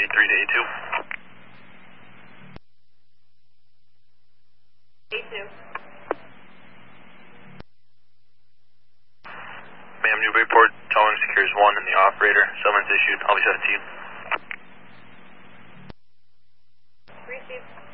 A3 to A2. A2. Ma'am, Newburyport, towing secures 1 and the operator. Summons issued. I'll be 17. Received.